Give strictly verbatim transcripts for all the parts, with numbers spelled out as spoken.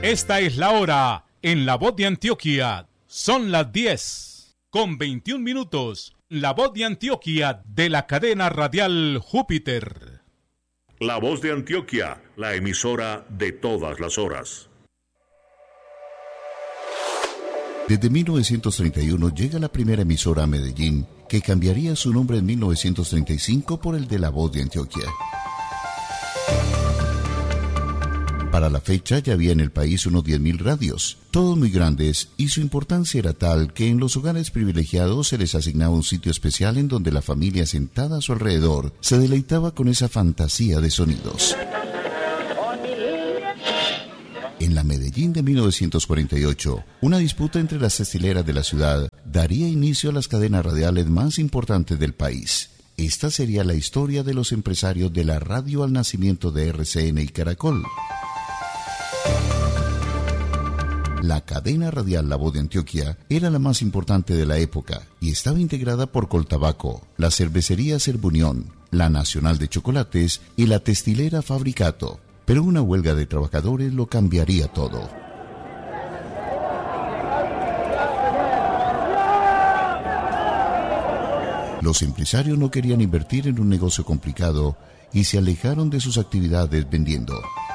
Esta es la hora en La Voz de Antioquia. Son las diez con veintiún minutos. La Voz de Antioquia de la cadena radial Júpiter. La Voz de Antioquia, la emisora de todas las horas. Desde mil novecientos treinta y uno llega la primera emisora a Medellín, que cambiaría su nombre en mil novecientos treinta y cinco por el de La Voz de Antioquia. Para la fecha ya había en el país unos diez mil radios, todos muy grandes, y su importancia era tal que en los hogares privilegiados se les asignaba un sitio especial en donde la familia sentada a su alrededor se deleitaba con esa fantasía de sonidos. En la Medellín de mil novecientos cuarenta y ocho, una disputa entre las textileras de la ciudad daría inicio a las cadenas radiales más importantes del país. Esta sería la historia de los empresarios de la radio al nacimiento de R C N y Caracol. La cadena radial La Voz de Antioquia era la más importante de la época y estaba integrada por Coltabaco, la cervecería Cerbunión, la Nacional de Chocolates y la textilera Fabricato. Pero una huelga de trabajadores lo cambiaría todo. Los empresarios no querían invertir en un negocio complicado y se alejaron de sus actividades vendiendo.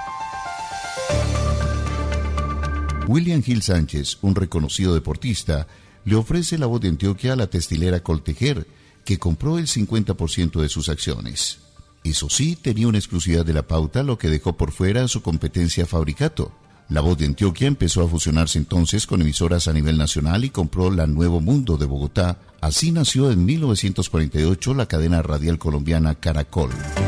William Gil Sánchez, un reconocido deportista, le ofrece La Voz de Antioquia a la textilera Coltejer, que compró el cincuenta por ciento de sus acciones. Eso sí, tenía una exclusividad de la pauta, lo que dejó por fuera a su competencia Fabricato. La Voz de Antioquia empezó a fusionarse entonces con emisoras a nivel nacional y compró la Nuevo Mundo de Bogotá. Así nació en mil novecientos cuarenta y ocho la cadena radial colombiana Caracol.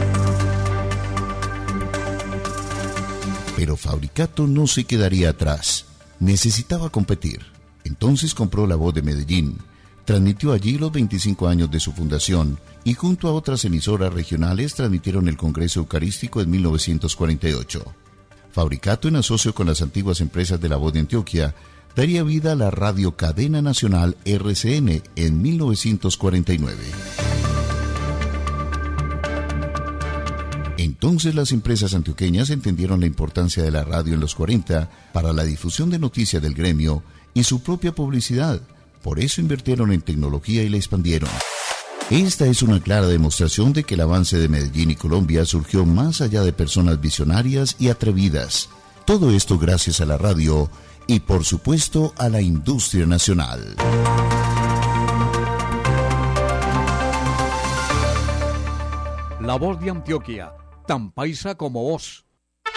Pero Fabricato no se quedaría atrás. Necesitaba competir. Entonces compró La Voz de Medellín. Transmitió allí los veinticinco años de su fundación y junto a otras emisoras regionales transmitieron el Congreso Eucarístico en mil novecientos cuarenta y ocho. Fabricato, en asocio con las antiguas empresas de La Voz de Antioquia, daría vida a la Radio Cadena Nacional R C N en mil novecientos cuarenta y nueve. Entonces las empresas antioqueñas entendieron la importancia de la radio en los cuarenta para la difusión de noticias del gremio y su propia publicidad. Por eso invirtieron en tecnología y la expandieron. Esta es una clara demostración de que el avance de Medellín y Colombia surgió más allá de personas visionarias y atrevidas. Todo esto gracias a la radio y, por supuesto, a la industria nacional. La Voz de Antioquia, tan paisa como vos.